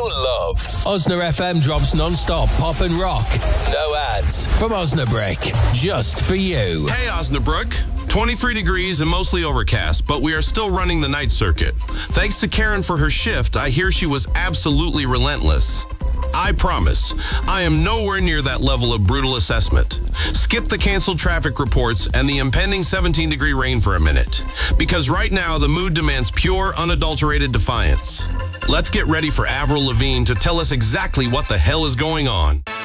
you'll love. Osna FM drops non-stop pop and rock. No ads. From Osnabrick. Just for you. Hey, Osnabrück. 23 degrees and mostly overcast, but we are still running the night circuit. Thanks to Karen for her shift, I hear she was absolutely relentless. I promise, I am nowhere near that level of brutal assessment. Skip the canceled traffic reports and the impending 17-degree rain for a minute, because right now the mood demands pure, unadulterated defiance. Let's get ready for Avril Lavigne to tell us exactly what the hell is going on.